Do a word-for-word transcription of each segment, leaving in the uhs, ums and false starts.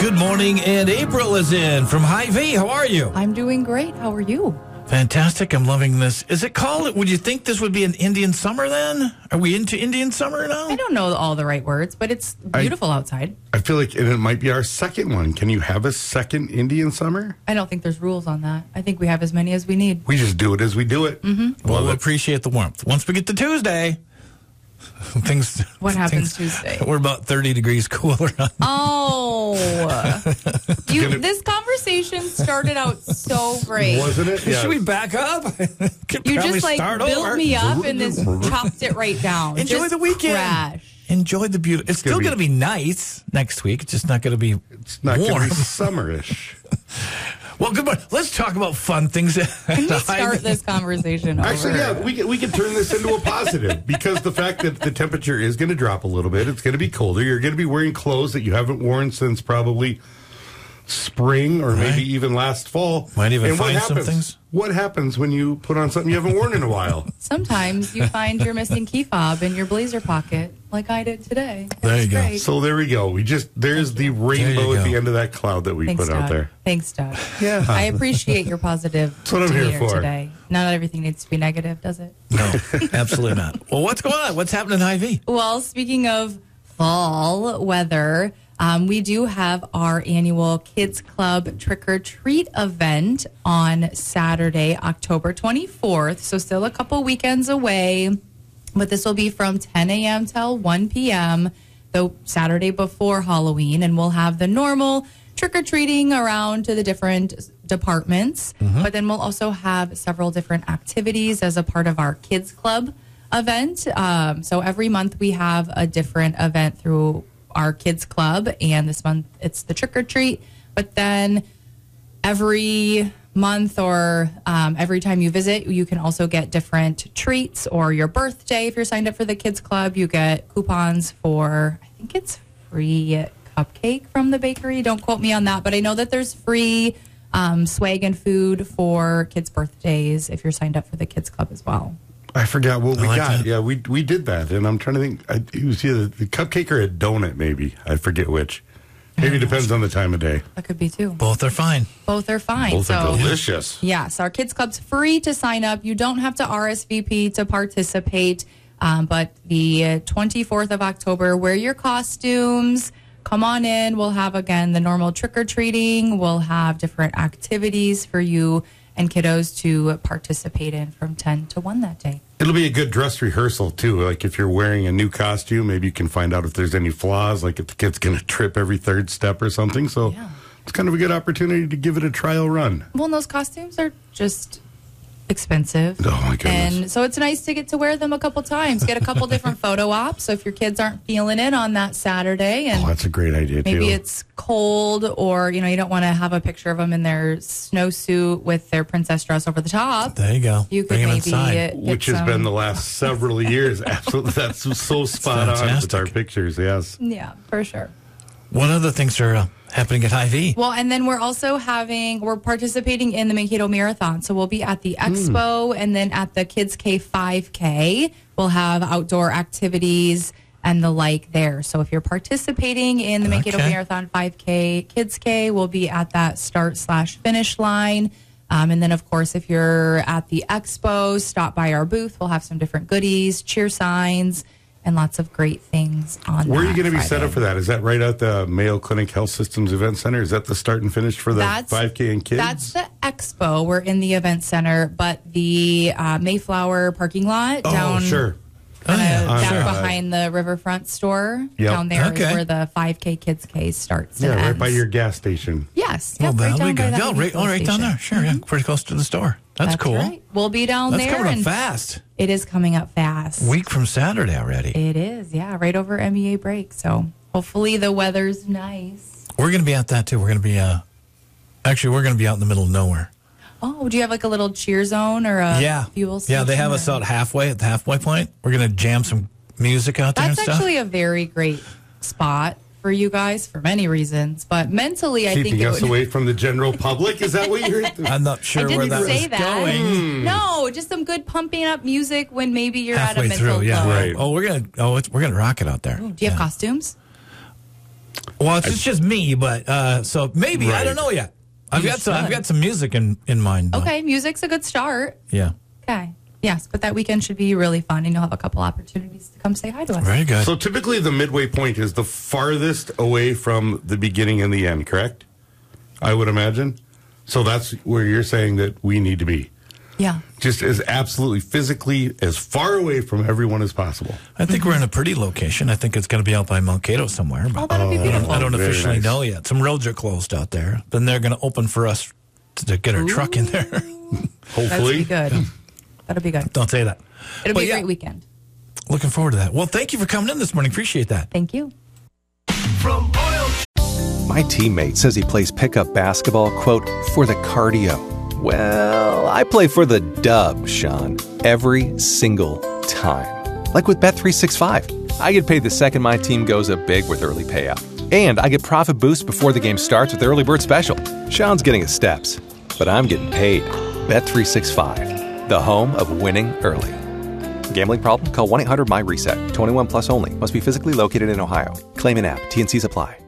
Good morning, and April is in from Hy-Vee. How are you? I'm doing great. How are you? Fantastic. I'm loving this. Is it called, would you think this would be an Indian summer then? Are we into Indian summer now? I don't know all the right words, but it's beautiful I, outside. I feel like and it might be our second one. Can you have a second Indian summer? I don't think there's rules on that. I think we have as many as we need. We just do it as we do it. Mm-hmm. Well, Love we it. appreciate the warmth. Once we get to Tuesday, things. What happens things, Tuesday? We're about thirty degrees cooler. Oh, you, this conversation started out so great. Wasn't it? Should we back up? Could You probably just like start built over. me up and then chopped it right down. Enjoy Just the weekend. Crash. Enjoy the beauty. It's, gonna still be- going to be nice next week. It's just not going to be It's not warm. going to be summerish. Well, good morning. Let's talk about fun things. Can we start this conversation over? Actually, yeah, we can, we can turn this into a positive because the fact that the temperature is going to drop a little bit, it's going to be colder. You're going to be wearing clothes that you haven't worn since probably spring or Right. maybe even last fall. Might even and what find some happens- things. What happens when you put on something you haven't worn in a while? Sometimes you find your missing key fob in your blazer pocket, like I did today. It There was you go. great. So there we go. We just there's the rainbow you at the go. end of that cloud that we Thanks, put out Doug. there. Thanks, Doug. Yeah. I appreciate your positive That's what I'm here demeanor for. today. Not everything needs to be negative, does it? No, absolutely not. Well, what's going on? What's happening in Hy-Vee? Well, speaking of fall weather, um, we do have our annual Kids Club Trick or Treat event on Saturday, October twenty-fourth. So still a couple weekends away, but this will be from ten a.m. till one p.m. the Saturday before Halloween, and we'll have the normal trick-or-treating around to the different departments, but then we'll also have several different activities as a part of our Kids Club event. Um, so every month we have a different event through our Kids Club, and this month it's the trick-or-treat, but then every month or um, every time you visit, you can also get different treats, or your birthday, if you're signed up for the Kids Club, you get coupons for, I think it's free cupcake from the bakery. Don't quote me on that, but I know that there's free um, swag and food for kids' birthdays if you're signed up for the Kids Club as well. I forgot what I we like got. that. Yeah, we we did that, and I'm trying to think. I, it was either the cupcake or a donut, maybe. I forget which. Maybe it depends on the time of day. That could be too. Both are fine. Both are fine. Both so, are delicious. Yes, our Kids Club's free to sign up. You don't have to R S V P to participate. Um, but the twenty-fourth of October, wear your costumes. Come on in. We'll have, again, the normal trick-or-treating. We'll have different activities for you and kiddos to participate in from ten to one that day. It'll be a good dress rehearsal, too. Like if you're wearing a new costume, maybe you can find out if there's any flaws, like if the kid's going to trip every third step or something. So Yeah. it's kind of a good opportunity to give it a trial run. Well, and those costumes are just expensive. Oh, my goodness. And so it's nice to get to wear them a couple times, get a couple different photo ops. So if your kids aren't feeling it on that Saturday and Oh, that's a great idea, too. maybe it's cold, or, you know, you don't want to have a picture of them in their snowsuit with their princess dress over the top. There you go. You could Bring 'em maybe inside. get Which has some- been the last several years. Absolutely. That's so spot on with fantastic. our pictures, yes. Yeah, for sure. What other things are uh, happening at Hy-Vee? Well, and then we're also having, we're participating in the Mankato Marathon. So we'll be at the Expo and then at the Kids K five K. We'll have outdoor activities and the like there. So if you're participating in the Mankato Okay. Marathon five K, Kids K will be at that start slash finish line. Um, and then, of course, if you're at the Expo, stop by our booth. We'll have some different goodies, cheer signs, and lots of great things on Where are you that going to be set Friday. up for that? Is that right at the Mayo Clinic Health Systems Event Center? Is that the start and finish for the That's- five K and kids? That's the expo. We're in the event center, but the uh, Mayflower parking lot oh, down sure. kinda Oh, yeah. back Sure. behind the Riverfront store. Yep. Down there is Okay. where the five K Kids K starts. Yeah, and right ends. by your gas station. Yes. Well, Yep, right that'll down be by good. the Yeah, Hy-Vee right, oh, fuel right down station. there. Sure, yeah. Pretty close to the store. That's, That's cool. right. We'll be down That's there. coming up and fast. It is coming up fast. Week from Saturday already. It is, yeah, right over M E A break. So hopefully the weather's nice. We're going to be at that too. We're going to be, uh, actually, we're going to be out in the middle of nowhere. Oh, do you have like a little cheer zone or a yeah. fuel station? Yeah, they have or- us out halfway at the halfway point. We're going to jam some music out there That's and stuff. actually a very great spot for you guys for many reasons, but mentally, I think Keeping it us would. away from the general public? Is that what you're... I'm not sure I where didn't that say was that. going. No, just some good pumping up music when maybe you're at Halfway a mental through, yeah. low. Right. Oh, we're gonna oh, it's, we're gonna rock it out there. Do you have costumes? Well, it's, it's just me, but uh, so maybe Right. I don't know yet. I've You got some. I've should. got some music in, in mind. though. Okay, music's a good start. Yeah. Okay. Yes, but that weekend should be really fun, and you'll have a couple opportunities to come say hi to us. Very good. So typically the midway point is the farthest away from the beginning and the end, correct? I would imagine. So that's where you're saying that we need to be. Yeah. Just as absolutely physically as far away from everyone as possible. I think we're in a pretty location. I think it's going to be out by Mankato somewhere. But Oh, that'll be beautiful. I don't Very officially nice. know yet. Some roads are closed out there. Then they're going to open for us to, to get our truck in there. Hopefully. That'll be good. That'll be good. Don't say that. It'll But be a yeah, great weekend. Looking forward to that. Well, thank you for coming in this morning. Appreciate that. Thank you. From oil. My teammate says he plays pickup basketball, quote, for the cardio. Well, I play for the dub, Sean, every single time. Like with Bet three sixty-five. I get paid the second my team goes up big with early payout. And I get profit boosts before the game starts with Early Bird Special. Sean's getting his steps, but I'm getting paid. Bet three sixty-five, the home of winning early. Gambling problem? Call one eight hundred my reset. twenty-one plus only. Must be physically located in Ohio. Claim in app. T N Cs apply.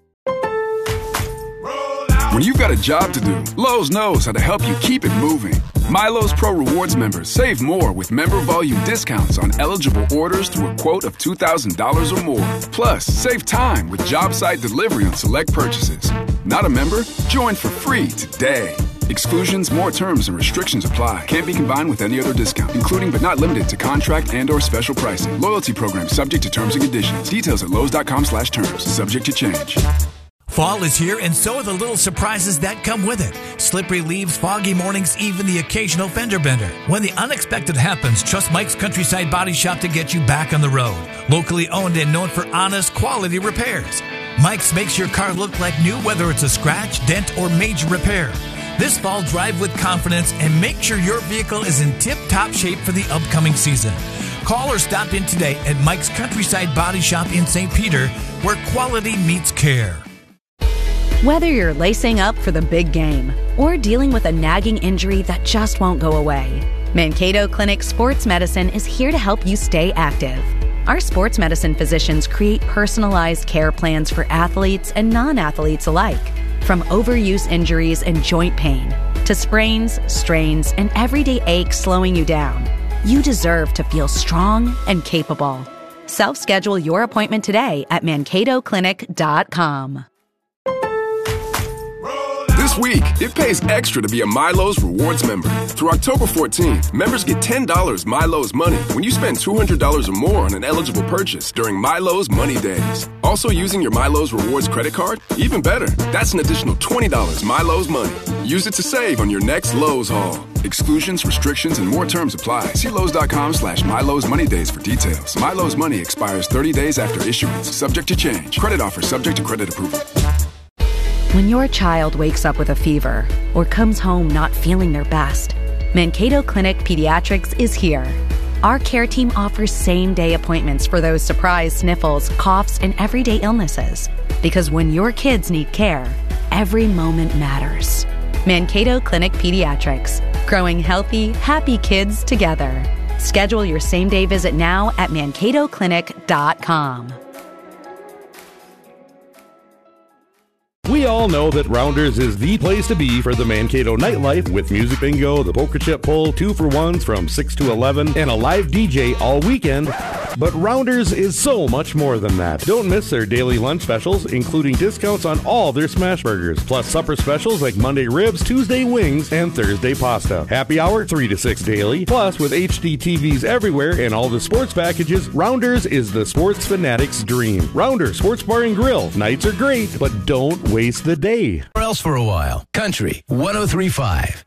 When you've got a job to do, Lowe's knows how to help you keep it moving. MyLowe's Pro Rewards members save more with member volume discounts on eligible orders through a quote of two thousand dollars or more. Plus, save time with job site delivery on select purchases. Not a member? Join for free today. Exclusions, more terms, and restrictions apply. Can't be combined with any other discount, including but not limited to contract and or special pricing. Loyalty program subject to terms and conditions. Details at lowes.com slash terms. Subject to change. Fall is here, and so are the little surprises that come with it. Slippery leaves, foggy mornings, even the occasional fender bender. When the unexpected happens, trust Mike's Countryside Body Shop to get you back on the road. Locally owned and known for honest, quality repairs. Mike's makes your car look like new, whether it's a scratch, dent, or major repair. This fall, drive with confidence and make sure your vehicle is in tip-top shape for the upcoming season. Call or stop in today at Mike's Countryside Body Shop in Saint Peter, where quality meets care. Whether you're lacing up for the big game or dealing with a nagging injury that just won't go away, Mankato Clinic Sports Medicine is here to help you stay active. Our sports medicine physicians create personalized care plans for athletes and non-athletes alike. From overuse injuries and joint pain to sprains, strains, and everyday aches slowing you down, you deserve to feel strong and capable. Self-schedule your appointment today at mankato clinic dot com. This week, it pays extra to be a MyLowe's Rewards member. Through October fourteenth, members get ten dollars MyLowe's money when you spend two hundred dollars or more on an eligible purchase during MyLowe's Money Days. Also using your MyLowe's Rewards credit card? Even better, that's an additional twenty dollars MyLowe's money. Use it to save on your next Lowe's haul. Exclusions, restrictions, and more terms apply. See Lowe's.com slash MyLowe's Money Days for details. MyLowe's money expires thirty days after issuance. Subject to change. Credit offer subject to credit approval. When your child wakes up with a fever or comes home not feeling their best, Mankato Clinic Pediatrics is here. Our care team offers same-day appointments for those surprise sniffles, coughs, and everyday illnesses. Because when your kids need care, every moment matters. Mankato Clinic Pediatrics, growing healthy, happy kids together. Schedule your same-day visit now at mankato clinic dot com. We all know that Rounders is the place to be for the Mankato nightlife with music bingo, the poker chip pull, two for ones from six to eleven, and a live D J all weekend. But Rounders is so much more than that. Don't miss their daily lunch specials, including discounts on all their smash burgers, plus supper specials like Monday ribs, Tuesday wings, and Thursday pasta. Happy hour three to six daily. Plus, with H D T Vs everywhere and all the sports packages, Rounders is the sports fanatic's dream. Rounders Sports Bar and Grill. Nights are great, but don't waste the day. Or else for a while. Country one oh three point five.